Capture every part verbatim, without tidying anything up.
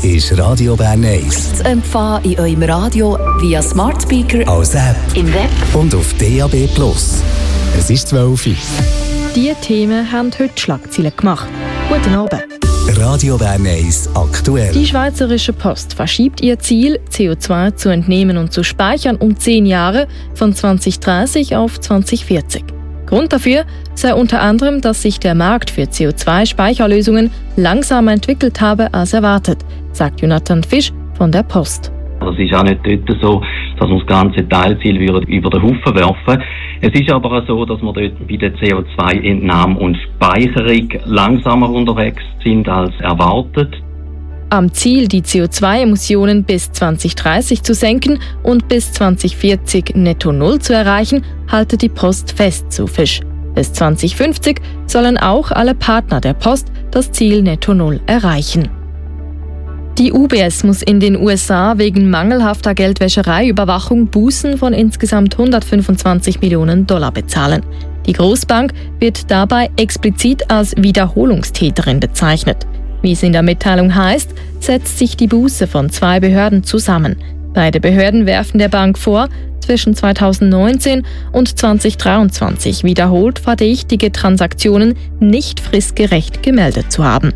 ist Radio Bern eins. Zu empfangen in eurem Radio via Smart Speaker, als App, im Web und auf D A B plus. Es ist zwölf Uhr. Diese Themen haben heute Schlagzeilen gemacht. Guten Abend. Radio Bern eins aktuell. Die Schweizerische Post verschiebt ihr Ziel, C O zwei zu entnehmen und zu speichern, um zehn Jahre von zwanzig dreißig auf zwanzig vierzig. Grund dafür sei unter anderem, dass sich der Markt für C O zwei Speicherlösungen langsamer entwickelt habe als erwartet, sagt Jonathan Fisch von der Post. Es ist auch nicht dort so, dass wir das ganze Teilziel über den Haufen werfen. Es ist aber auch so, dass wir dort bei der C O zwei Entnahme und Speicherung langsamer unterwegs sind als erwartet. Am Ziel, die C O zwei Emissionen bis zwanzig dreißig zu senken und bis zwanzig vierzig netto null zu erreichen, halte die Post fest, so Fisch. Bis zwanzig fünfzig sollen auch alle Partner der Post das Ziel netto null erreichen. Die U B S muss in den U S A wegen mangelhafter Geldwäschereiüberwachung Bußen von insgesamt hundertfünfundzwanzig Millionen Dollar bezahlen. Die Großbank wird dabei explizit als Wiederholungstäterin bezeichnet. Wie es in der Mitteilung heißt, setzt sich die Buße von zwei Behörden zusammen. Beide Behörden werfen der Bank vor, zwischen zweitausendneunzehn und zweitausenddreiundzwanzig wiederholt verdächtige Transaktionen nicht fristgerecht gemeldet zu haben.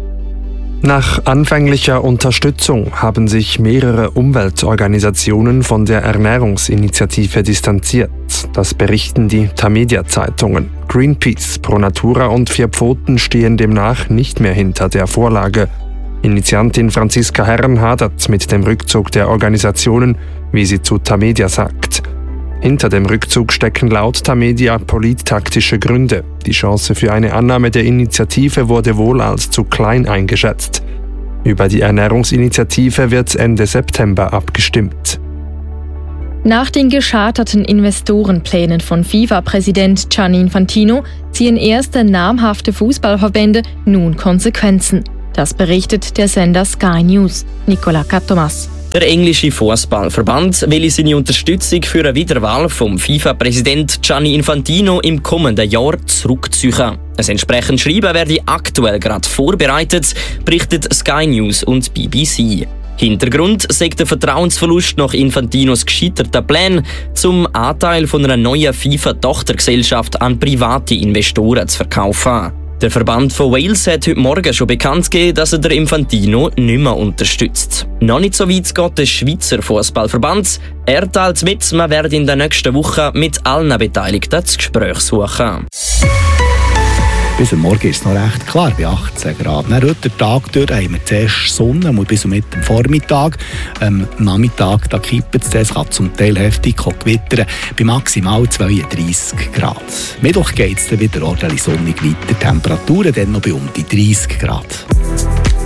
Nach anfänglicher Unterstützung haben sich mehrere Umweltorganisationen von der Ernährungsinitiative distanziert. Das berichten die Tamedia-Zeitungen. Greenpeace, Pro Natura und Vier Pfoten stehen demnach nicht mehr hinter der Vorlage. Initiantin Franziska Herren hadert mit dem Rückzug der Organisationen, wie sie zu Tamedia sagt. Hinter dem Rückzug stecken laut Tamedia polittaktische Gründe. Die Chance für eine Annahme der Initiative wurde wohl als zu klein eingeschätzt. Über die Ernährungsinitiative wird Ende September abgestimmt. Nach den gescheiterten Investorenplänen von FIFA-Präsident Gianni Infantino ziehen erste namhafte Fußballverbände nun Konsequenzen. Das berichtet der Sender Sky News. Nicola Catomas. Der englische Fußballverband will seine Unterstützung für eine Wiederwahl vom FIFA-Präsident Gianni Infantino im kommenden Jahr zurückziehen. Ein entsprechendes Schreiben werde aktuell gerade vorbereitet, berichtet Sky News und B B C. Hintergrund sagt der Vertrauensverlust nach Infantinos gescheiterten Plänen, zum Anteil von einer neuen FIFA-Tochtergesellschaft an private Investoren zu verkaufen. Der Verband von Wales hat heute Morgen schon bekannt gegeben, dass er der Infantino nicht mehr unterstützt. Noch nicht so weit geht der Schweizer Fußballverband. Er teilt mit, man werde in der nächsten Woche mit allen Beteiligten das Gespräch suchen. Bis am Morgen ist es noch recht klar, bei achtzehn Grad. Dann heute den Tag durch haben wir zuerst Sonne, bis mit dem Vormittag. Am Nachmittag da kippt es, es kann zum Teil heftig gewittern, bei maximal zweiunddreissig Grad. Mittwoch geht es dann wieder ordentlich sonnig weiter, Temperaturen dann noch bei um die dreißig Grad.